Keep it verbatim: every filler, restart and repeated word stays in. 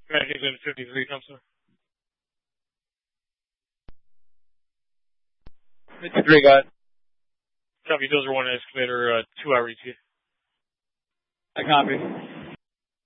American England fifty-three, Thompson. fifty-three, got it. Copy, those are one escalator, uh, two hour E T. I copy.